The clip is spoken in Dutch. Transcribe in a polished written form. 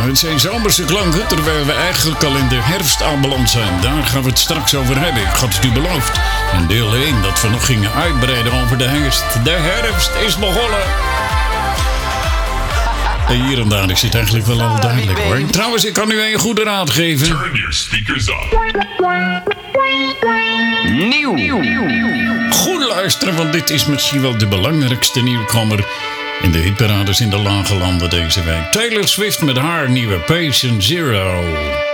het zijn zomerse klanken, terwijl we eigenlijk al in de herfst aanbeland zijn. Daar gaan we het straks over hebben, ik had het u beloofd. En deel 1 dat we nog gingen uitbreiden over de herfst. De herfst is begonnen. Hier en daar is het eigenlijk wel al duidelijk hoor. Trouwens, ik kan u een goede raad geven. Turn your speakers up. Nieuw. Goed luisteren, want dit is misschien wel de belangrijkste nieuwkomer in de hitparades in de lage landen deze week. Taylor Swift met haar nieuwe Patient Zero.